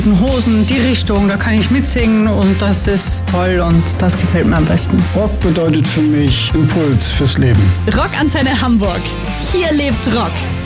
Hosen, die Richtung, da kann ich mitsingen und das ist toll und das gefällt mir am besten. Rock bedeutet für mich Impuls fürs Leben. Rockantenne Hamburg. Hier lebt Rock.